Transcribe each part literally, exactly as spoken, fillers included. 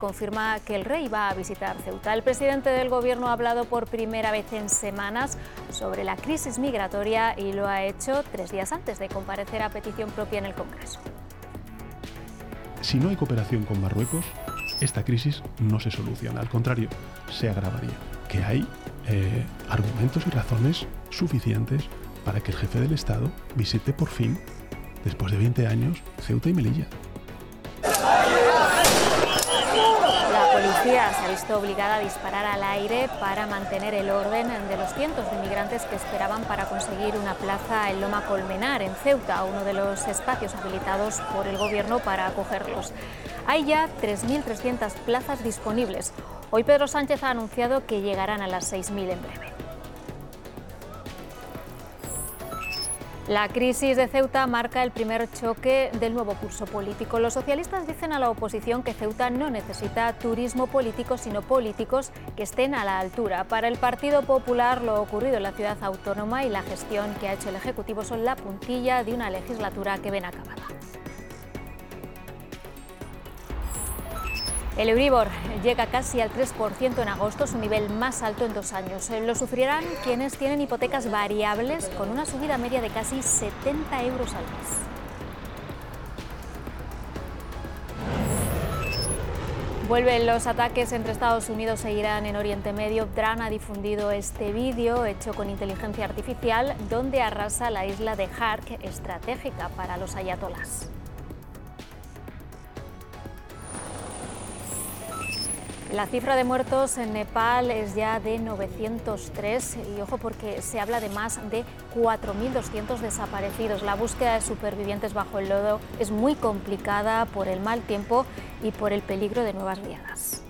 confirma que el rey va a visitar Ceuta. El presidente del gobierno ha hablado por primera vez en semanas sobre la crisis migratoria y lo ha hecho tres días antes de comparecer a petición propia en el Congreso. Si no hay cooperación con Marruecos, esta crisis no se soluciona, al contrario, se agravaría. Que hay eh, argumentos y razones suficientes para que el jefe del Estado visite por fin, después de veinte años, Ceuta y Melilla. La policía se ha visto obligada a disparar al aire para mantener el orden de los cientos de migrantes que esperaban para conseguir una plaza en Loma Colmenar, en Ceuta, uno de los espacios habilitados por el gobierno para acogerlos. Hay ya tres mil trescientas plazas disponibles. Hoy Pedro Sánchez ha anunciado que llegarán a las seis mil en breve. La crisis de Ceuta marca el primer choque del nuevo curso político. Los socialistas dicen a la oposición que Ceuta no necesita turismo político, sino políticos que estén a la altura. Para el Partido Popular, lo ocurrido en la ciudad autónoma y la gestión que ha hecho el Ejecutivo son la puntilla de una legislatura que ven acabada. El Euribor llega casi al tres por ciento en agosto, su nivel más alto en dos años. Lo sufrirán quienes tienen hipotecas variables con una subida media de casi setenta euros al mes. Vuelven los ataques entre Estados Unidos e Irán en Oriente Medio. Dran ha difundido este vídeo hecho con inteligencia artificial donde arrasa la isla de Hark, estratégica para los ayatolás. La cifra de muertos en Nepal es ya de novecientos tres y ojo porque se habla de más de cuatro mil doscientos desaparecidos. La búsqueda de supervivientes bajo el lodo es muy complicada por el mal tiempo y por el peligro de nuevas riadas.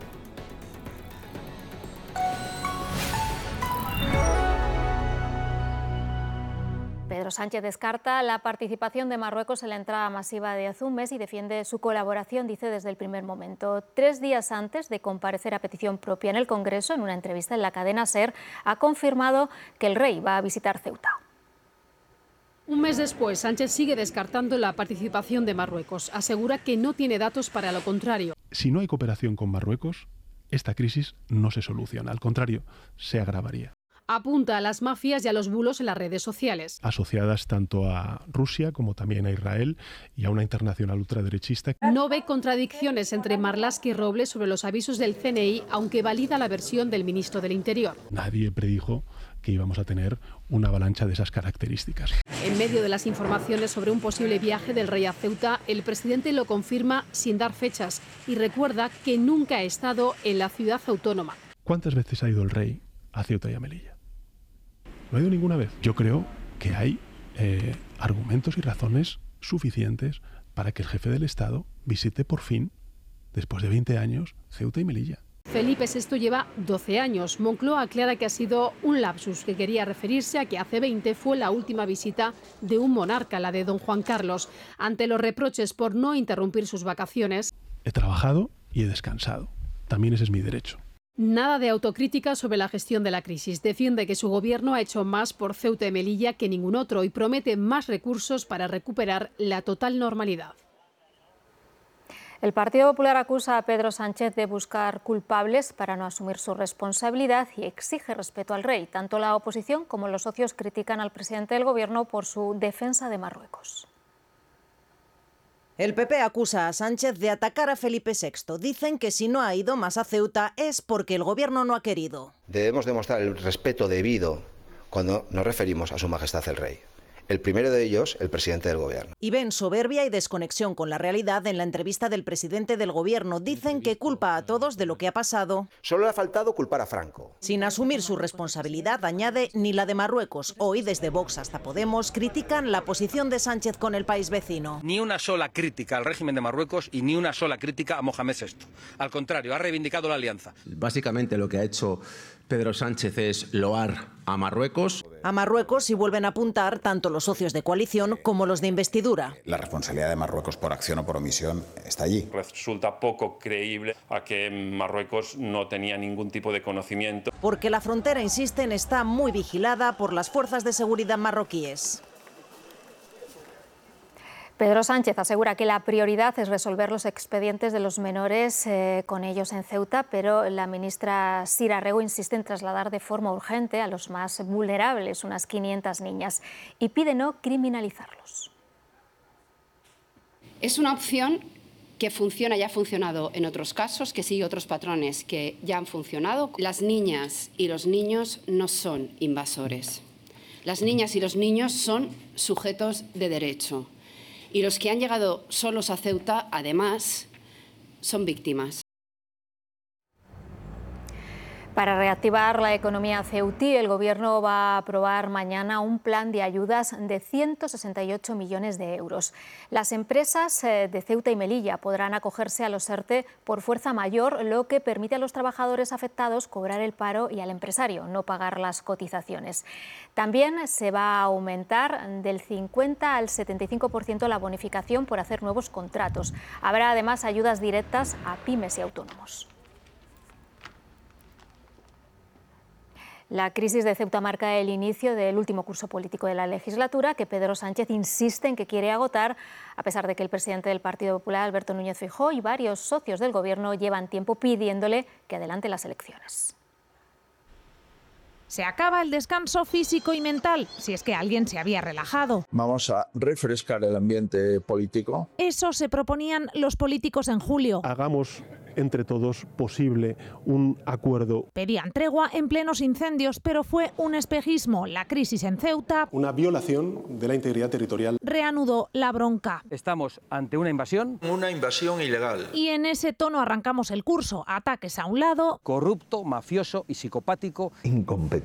Pedro Sánchez descarta la participación de Marruecos en la entrada masiva de hace un mes y defiende su colaboración, dice, desde el primer momento. Tres días antes de comparecer a petición propia en el Congreso, en una entrevista en la cadena SER, ha confirmado que el rey va a visitar Ceuta. Un mes después, Sánchez sigue descartando la participación de Marruecos. Asegura que no tiene datos para lo contrario. Si no hay cooperación con Marruecos, esta crisis no se soluciona, al contrario, se agravaría. Apunta a las mafias y a los bulos en las redes sociales. Asociadas tanto a Rusia como también a Israel y a una internacional ultraderechista. No ve contradicciones entre Marlaska y Robles sobre los avisos del C N I, aunque valida la versión del ministro del Interior. Nadie predijo que íbamos a tener una avalancha de esas características. En medio de las informaciones sobre un posible viaje del rey a Ceuta, el presidente lo confirma sin dar fechas y recuerda que nunca ha estado en la ciudad autónoma. ¿Cuántas veces ha ido el rey a Ceuta y a Melilla? No ha ido ninguna vez. Yo creo que hay eh, argumentos y razones suficientes para que el jefe del Estado visite por fin, después de veinte años, Ceuta y Melilla. Felipe sexto lleva doce años. Moncloa aclara que ha sido un lapsus, que quería referirse a que hace veinte fue la última visita de un monarca, la de don Juan Carlos. Ante los reproches por no interrumpir sus vacaciones. He trabajado y he descansado. También ese es mi derecho. Nada de autocrítica sobre la gestión de la crisis. Defiende que su gobierno ha hecho más por Ceuta y Melilla que ningún otro y promete más recursos para recuperar la total normalidad. El Partido Popular acusa a Pedro Sánchez de buscar culpables para no asumir su responsabilidad y exige respeto al rey. Tanto la oposición como los socios critican al presidente del gobierno por su defensa de Marruecos. El P P acusa a Sánchez de atacar a Felipe sexto. Dicen que si no ha ido más a Ceuta es porque el gobierno no ha querido. Debemos demostrar el respeto debido cuando nos referimos a Su Majestad el Rey. El primero de ellos, el presidente del gobierno. Y ven soberbia y desconexión con la realidad en la entrevista del presidente del gobierno. Dicen que culpa a todos de lo que ha pasado. Solo le ha faltado culpar a Franco. Sin asumir su responsabilidad, añade, ni la de Marruecos. Hoy, desde Vox hasta Podemos, critican la posición de Sánchez con el país vecino. Ni una sola crítica al régimen de Marruecos y ni una sola crítica a Mohamed sexto. Al contrario, ha reivindicado la alianza. Básicamente lo que ha hecho Pedro Sánchez es loar a Marruecos. A Marruecos y vuelven a apuntar tanto los socios de coalición como los de investidura. La responsabilidad de Marruecos por acción o por omisión está allí. Resulta poco creíble a que Marruecos no tenía ningún tipo de conocimiento. Porque la frontera, insisten, está muy vigilada por las fuerzas de seguridad marroquíes. Pedro Sánchez asegura que la prioridad es resolver los expedientes de los menores eh, con ellos en Ceuta, pero la ministra Sira Rego insiste en trasladar de forma urgente a los más vulnerables, unas quinientas niñas, y pide no criminalizarlos. Es una opción que funciona y ha funcionado en otros casos, que sigue otros patrones que ya han funcionado. Las niñas y los niños no son invasores. Las niñas y los niños son sujetos de derecho. Y los que han llegado solos a Ceuta, además, son víctimas. Para reactivar la economía ceutí, el Gobierno va a aprobar mañana un plan de ayudas de ciento sesenta y ocho millones de euros. Las empresas de Ceuta y Melilla podrán acogerse a los ERTE por fuerza mayor, lo que permite a los trabajadores afectados cobrar el paro y al empresario no pagar las cotizaciones. También se va a aumentar del cincuenta al setenta y cinco por ciento la bonificación por hacer nuevos contratos. Habrá además ayudas directas a pymes y autónomos. La crisis de Ceuta marca el inicio del último curso político de la legislatura, que Pedro Sánchez insiste en que quiere agotar, a pesar de que el presidente del Partido Popular, Alberto Núñez Feijóo, y varios socios del Gobierno llevan tiempo pidiéndole que adelante las elecciones. Se acaba el descanso físico y mental, si es que alguien se había relajado. Vamos a refrescar el ambiente político. Eso se proponían los políticos en julio. Hagamos entre todos posible un acuerdo. Pedían tregua en plenos incendios, pero fue un espejismo. La crisis en Ceuta, Una violación de la integridad territorial. reanudó la bronca. Estamos ante una invasión. Una invasión ilegal. Y en ese tono arrancamos el curso. Ataques a un lado. Corrupto, mafioso y psicopático. Incompetente,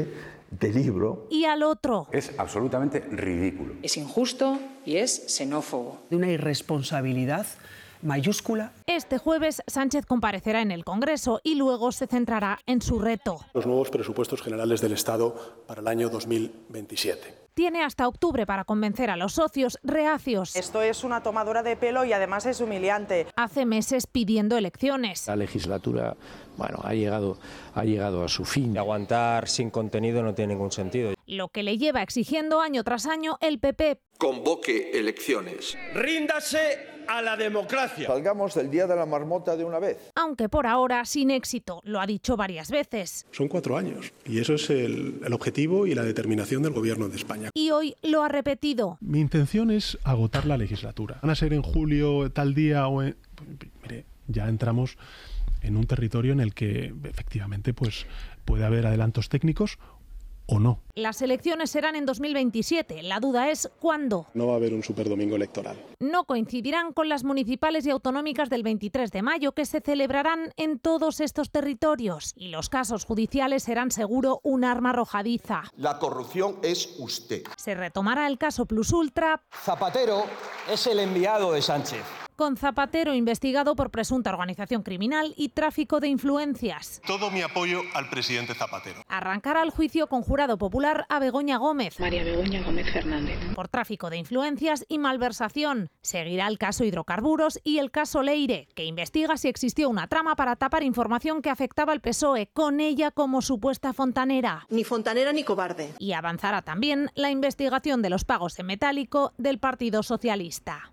de libro. Y al otro. Es absolutamente ridículo. Es injusto y es xenófobo. De una irresponsabilidad mayúscula. Este jueves Sánchez comparecerá en el Congreso y luego se centrará en su reto. Los nuevos presupuestos generales del Estado para el año dos mil veintisiete. Tiene hasta octubre para convencer a los socios reacios. Esto es una tomadura de pelo y además es humillante. Hace meses pidiendo elecciones. La legislatura, bueno, ha llegado, ha llegado a su fin. Aguantar sin contenido no tiene ningún sentido. Lo que le lleva exigiendo año tras año el P P. Convoque elecciones. Ríndase a la democracia. Salgamos del día de la marmota de una vez. Aunque por ahora sin éxito, lo ha dicho varias veces. Son cuatro años y eso es el, el objetivo y la determinación del Gobierno de España. Y hoy lo ha repetido. Mi intención es agotar la legislatura. Van a ser en julio tal día o en... Mire, ya entramos en un territorio en el que efectivamente pues, puede haber adelantos técnicos o no. Las elecciones serán en dos mil veintisiete. La duda es ¿cuándo? No va a haber un superdomingo electoral. No coincidirán con las municipales y autonómicas del veintitrés de mayo, que se celebrarán en todos estos territorios. Y los casos judiciales serán seguro un arma arrojadiza. La corrupción es usted. Se retomará el caso Plus Ultra. Zapatero es el enviado de Sánchez. Con Zapatero investigado por presunta organización criminal y tráfico de influencias. Todo mi apoyo al presidente Zapatero. Arrancará el juicio con jurado popular a Begoña Gómez. María Begoña Gómez Fernández. Por tráfico de influencias y malversación. Seguirá el caso Hidrocarburos y el caso Leire, que investiga si existió una trama para tapar información que afectaba al P S O E, con ella como supuesta fontanera. Ni fontanera ni cobarde. Y avanzará también la investigación de los pagos en metálico del Partido Socialista.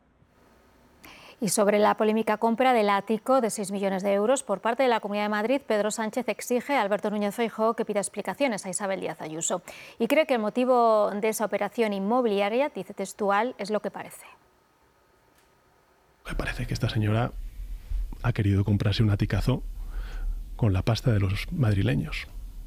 Y sobre la polémica compra del ático de seis millones de euros por parte de la Comunidad de Madrid, Pedro Sánchez exige a Alberto Núñez Feijóo que pida explicaciones a Isabel Díaz Ayuso. Y cree que el motivo de esa operación inmobiliaria, dice textual, es lo que parece. Me parece que esta señora ha querido comprarse un aticazo con la pasta de los madrileños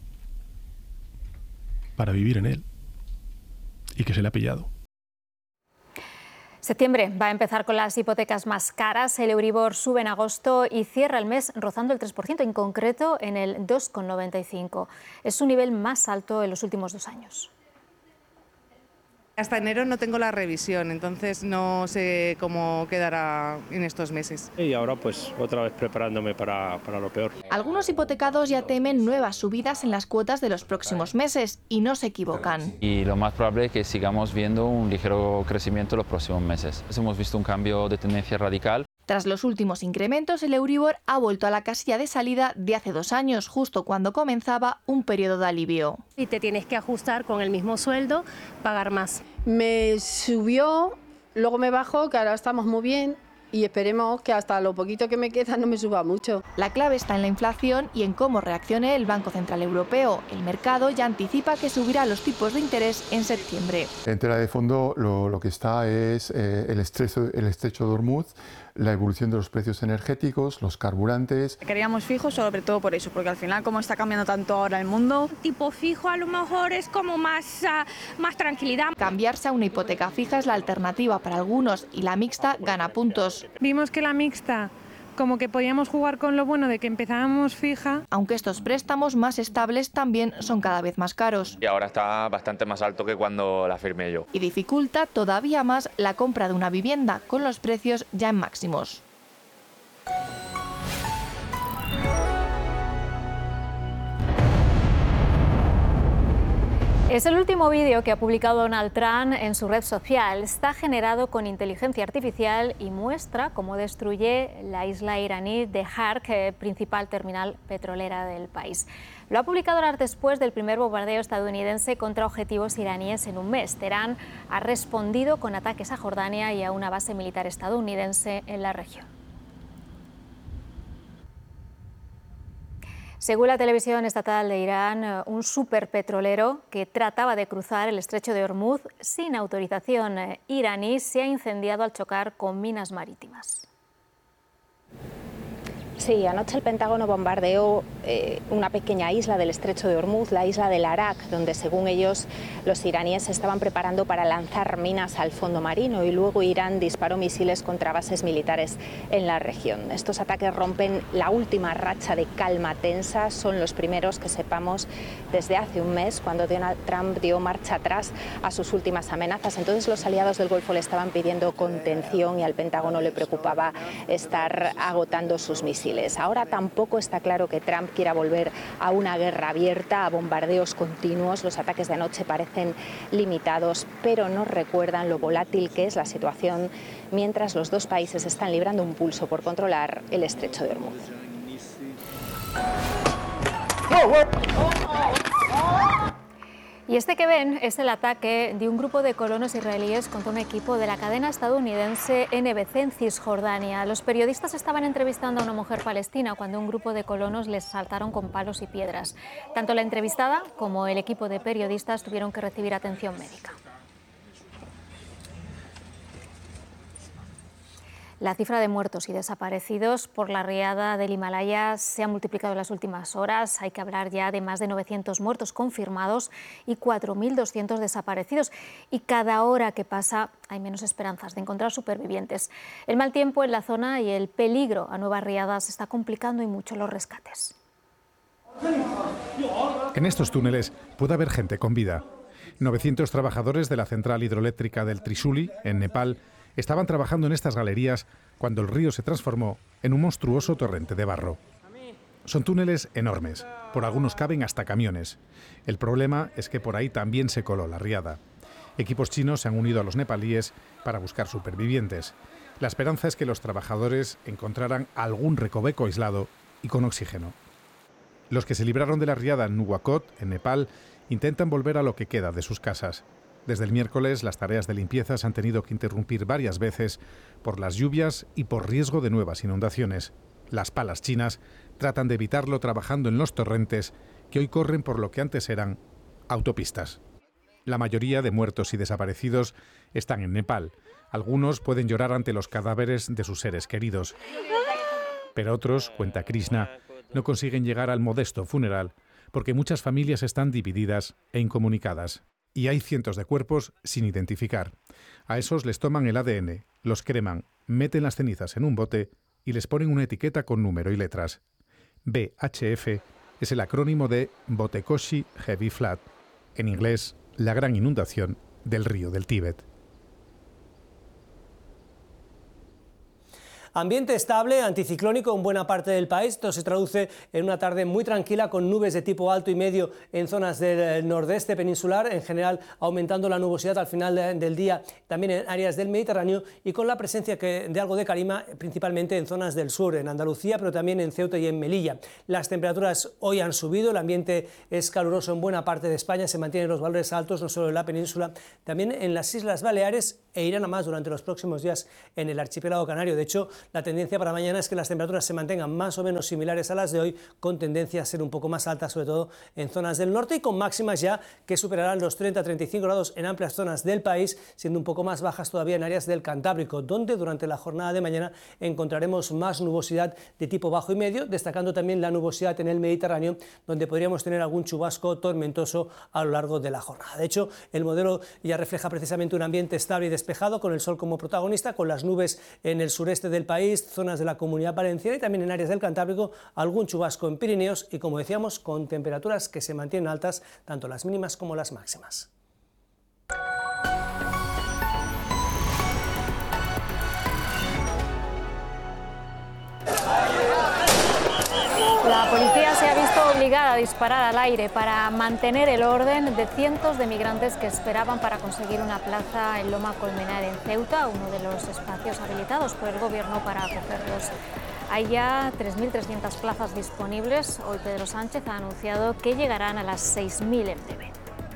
para vivir en él y que se le ha pillado. Septiembre va a empezar con las hipotecas más caras. El Euribor sube en agosto y cierra el mes rozando el tres por ciento, en concreto en el dos coma noventa y cinco. Es su nivel más alto en los últimos dos años. Hasta enero no tengo la revisión, entonces no sé cómo quedará en estos meses. Y ahora pues otra vez preparándome para, para lo peor. Algunos hipotecados ya temen nuevas subidas en las cuotas de los próximos meses y no se equivocan. Y lo más probable es que sigamos viendo un ligero crecimiento en los próximos meses. Hemos visto un cambio de tendencia radical. Tras los últimos incrementos, el Euribor ha vuelto a la casilla de salida de hace dos años, justo cuando comenzaba un periodo de alivio. Y te tienes que ajustar con el mismo sueldo, pagar más. Me subió Luego me bajo, que ahora estamos muy bien, y esperemos que hasta lo poquito que me queda no me suba mucho. La clave está en la inflación y en cómo reaccione el Banco Central Europeo. El mercado ya anticipa que subirá los tipos de interés en septiembre. En tela de fondo lo, lo que está es eh, el, estrecho, el estrecho de Hormuz, la evolución de los precios energéticos, los carburantes. Queríamos fijos sobre todo por eso, porque al final como está cambiando tanto ahora el mundo, tipo fijo a lo mejor es como más, uh, más tranquilidad. Cambiarse a una hipoteca fija es la alternativa para algunos y la mixta gana puntos. Vimos que la mixta como que podíamos jugar con lo bueno de que empezábamos fija. Aunque estos préstamos más estables también son cada vez más caros. Y ahora está bastante más alto que cuando la firmé yo. Y dificulta todavía más la compra de una vivienda, con los precios ya en máximos. Es el último vídeo que ha publicado Donald Trump en su red social. Está generado con inteligencia artificial y muestra cómo destruye la isla iraní de Hark, principal terminal petrolera del país. Lo ha publicado horas después del primer bombardeo estadounidense contra objetivos iraníes en un mes. Teherán ha respondido con ataques a Jordania y a una base militar estadounidense en la región. Según la televisión estatal de Irán, un superpetrolero que trataba de cruzar el estrecho de Hormuz sin autorización iraní se ha incendiado al chocar con minas marítimas. Sí, anoche el Pentágono bombardeó eh, una pequeña isla del estrecho de Hormuz, la isla del Arak, donde según ellos los iraníes se estaban preparando para lanzar minas al fondo marino, y luego Irán disparó misiles contra bases militares en la región. Estos ataques rompen la última racha de calma tensa, son los primeros que sepamos desde hace un mes, cuando Donald Trump dio marcha atrás a sus últimas amenazas. Entonces los aliados del Golfo le estaban pidiendo contención y al Pentágono le preocupaba estar agotando sus misiles. Ahora tampoco está claro que Trump quiera volver a una guerra abierta, a bombardeos continuos. Los ataques de anoche parecen limitados, pero nos recuerdan lo volátil que es la situación mientras los dos países están librando un pulso por controlar el estrecho de Hormuz. Y este que ven es el ataque de un grupo de colonos israelíes contra un equipo de la cadena estadounidense N B C en Cisjordania. Los periodistas estaban entrevistando a una mujer palestina cuando un grupo de colonos les saltaron con palos y piedras. Tanto la entrevistada como el equipo de periodistas tuvieron que recibir atención médica. La cifra de muertos y desaparecidos por la riada del Himalaya se ha multiplicado en las últimas horas. Hay que hablar ya de más de novecientos muertos confirmados y cuatro mil doscientos desaparecidos. Y cada hora que pasa hay menos esperanzas de encontrar supervivientes. El mal tiempo en la zona y el peligro a nuevas riadas está complicando y mucho los rescates. En estos túneles puede haber gente con vida. novecientos trabajadores de la central hidroeléctrica del Trishuli, en Nepal, estaban trabajando en estas galerías cuando el río se transformó en un monstruoso torrente de barro. Son túneles enormes, por algunos caben hasta camiones. El problema es que por ahí también se coló la riada. Equipos chinos se han unido a los nepalíes para buscar supervivientes. La esperanza es que los trabajadores encontraran algún recoveco aislado y con oxígeno. Los que se libraron de la riada en Nuwakot, en Nepal, intentan volver a lo que queda de sus casas. Desde el miércoles, las tareas de limpieza se han tenido que interrumpir varias veces por las lluvias y por riesgo de nuevas inundaciones. Las palas chinas tratan de evitarlo trabajando en los torrentes que hoy corren por lo que antes eran autopistas. La mayoría de muertos y desaparecidos están en Nepal. Algunos pueden llorar ante los cadáveres de sus seres queridos. Pero otros, cuenta Krishna, no consiguen llegar al modesto funeral porque muchas familias están divididas e incomunicadas. Y hay cientos de cuerpos sin identificar. A esos les toman el A D N, los creman, meten las cenizas en un bote y les ponen una etiqueta con número y letras. B H F es el acrónimo de Botekoshi Heavy Flood, en inglés, la gran inundación del río del Tíbet. Ambiente estable, anticiclónico en buena parte del país. Esto se traduce en una tarde muy tranquila con nubes de tipo alto y medio en zonas del nordeste peninsular, en general aumentando la nubosidad al final de, del día, también en áreas del Mediterráneo, y con la presencia que, de algo de calima, principalmente en zonas del sur, en Andalucía, pero también en Ceuta y en Melilla. Las temperaturas hoy han subido, el ambiente es caluroso en buena parte de España, se mantienen los valores altos, no solo en la península, también en las Islas Baleares, e irán a más durante los próximos días en el archipiélago canario. De hecho, la tendencia para mañana es que las temperaturas se mantengan más o menos similares a las de hoy, con tendencia a ser un poco más altas, sobre todo en zonas del norte, y con máximas ya que superarán los treinta a treinta y cinco grados en amplias zonas del país, siendo un poco más bajas todavía en áreas del Cantábrico, donde durante la jornada de mañana encontraremos más nubosidad de tipo bajo y medio, destacando también la nubosidad en el Mediterráneo, donde podríamos tener algún chubasco tormentoso a lo largo de la jornada. De hecho, el modelo ya refleja precisamente un ambiente estable y despejado, con el sol como protagonista, con las nubes en el sureste del país, zonas de la Comunidad Valenciana y también en áreas del Cantábrico, algún chubasco en Pirineos y, como decíamos, con temperaturas que se mantienen altas, tanto las mínimas como las máximas. La policía se ha visto obligada a disparar al aire para mantener el orden de cientos de migrantes que esperaban para conseguir una plaza en Loma Colmenar, en Ceuta, uno de los espacios habilitados por el Gobierno para acogerlos. Hay ya tres mil trescientas plazas disponibles. Hoy Pedro Sánchez ha anunciado que llegarán a las seis mil en breve.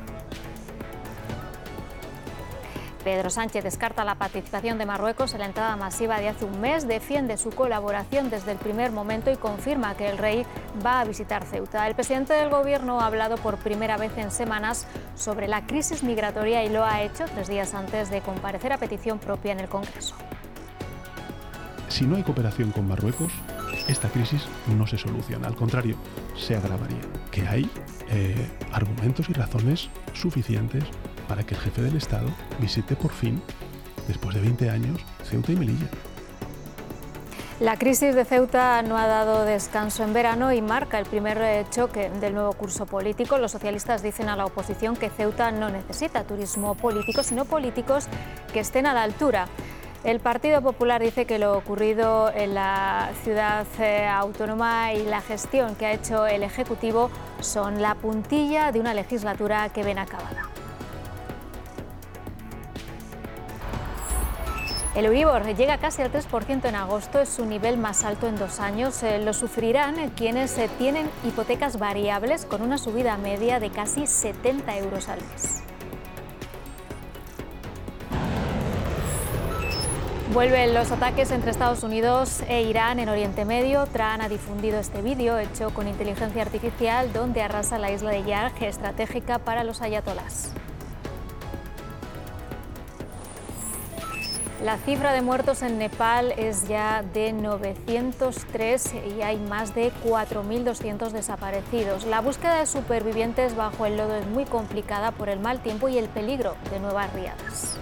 Pedro Sánchez descarta la participación de Marruecos en la entrada masiva de hace un mes, defiende su colaboración desde el primer momento y confirma que el rey va a visitar Ceuta. El presidente del Gobierno ha hablado por primera vez en semanas sobre la crisis migratoria y lo ha hecho tres días antes de comparecer a petición propia en el Congreso. Si no hay cooperación con Marruecos, esta crisis no se soluciona, al contrario, se agravaría. Que hay eh, argumentos y razones suficientes para que el jefe del Estado visite por fin, después de veinte años, Ceuta y Melilla. La crisis de Ceuta no ha dado descanso en verano y marca el primer choque del nuevo curso político. Los socialistas dicen a la oposición que Ceuta no necesita turismo político, sino políticos que estén a la altura. El Partido Popular dice que lo ocurrido en la ciudad eh, autónoma y la gestión que ha hecho el Ejecutivo son la puntilla de una legislatura que ven acabada. El Euribor llega casi al tres por ciento en agosto, es su nivel más alto en dos años. Eh, lo sufrirán quienes eh, tienen hipotecas variables con una subida media de casi setenta euros al mes. Vuelven los ataques entre Estados Unidos e Irán en Oriente Medio. Trump ha difundido este vídeo hecho con inteligencia artificial donde arrasa la isla de Yarj, estratégica para los ayatolás. La cifra de muertos en Nepal es ya de novecientos tres y hay más de cuatro mil doscientos desaparecidos. La búsqueda de supervivientes bajo el lodo es muy complicada por el mal tiempo y el peligro de nuevas riadas.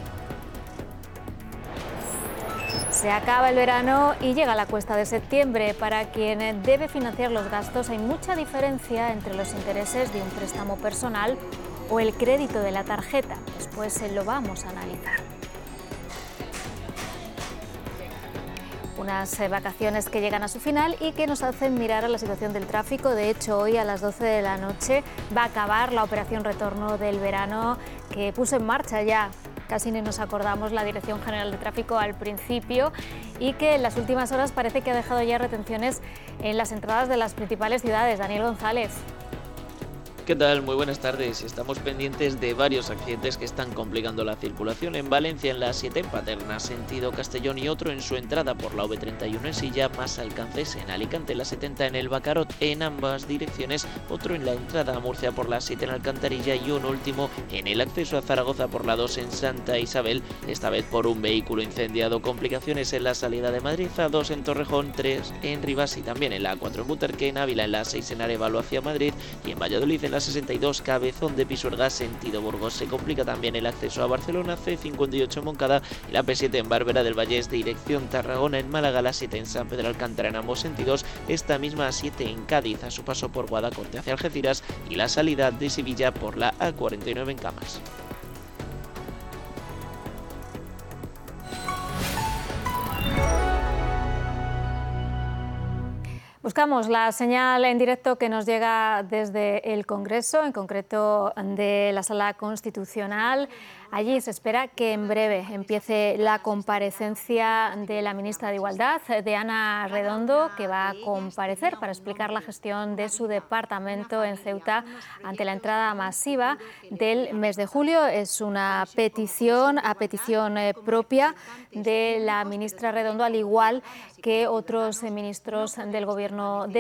Se acaba el verano y llega la cuesta de septiembre. Para quien debe financiar los gastos hay mucha diferencia entre los intereses de un préstamo personal o el crédito de la tarjeta. Después lo vamos a analizar. Unas vacaciones que llegan a su final y que nos hacen mirar a la situación del tráfico. De hecho, hoy a las doce de la noche va a acabar la operación retorno del verano que puso en marcha ya, casi ni nos acordamos, la Dirección General de Tráfico al principio, y que en las últimas horas parece que ha dejado ya retenciones en las entradas de las principales ciudades. Daniel González. ¿Qué tal? Muy buenas tardes. Estamos pendientes de varios accidentes que están complicando la circulación. En Valencia, en la A siete, en Paterna, sentido Castellón, y otro en su entrada por la A V treinta y uno en Silla, más Alcances. En Alicante, la setenta en el Bacarot, en ambas direcciones. Otro en la entrada a Murcia por la A siete en Alcantarilla y un último en el acceso a Zaragoza por la dos en Santa Isabel, esta vez por un vehículo incendiado. Complicaciones en la salida de Madrid, A dos en Torrejón, tres en Rivas y también en la A cuatro en Butarque, en Ávila, en la A seis en Arévalo hacia Madrid y en Valladolid, en la sesenta y dos Cabezón de Pisuerga sentido Burgos. Se complica también el acceso a Barcelona, C cincuenta y ocho en Moncada y la P siete en Bárbara del Vallés dirección Tarragona. En Málaga, la siete en San Pedro Alcántara en ambos sentidos, esta misma A siete en Cádiz a su paso por Guadacorte hacia Algeciras y la salida de Sevilla por la A cuarenta y nueve en Camas. Buscamos la señal en directo que nos llega desde el Congreso, en concreto de la Sala Constitucional. Allí se espera que en breve empiece la comparecencia de la ministra de Igualdad, de Ana Redondo, que va a comparecer para explicar la gestión de su departamento en Ceuta ante la entrada masiva del mes de julio. Es una petición, a petición eh, propia de la ministra Redondo, al igual que otros eh, ministros del Gobierno de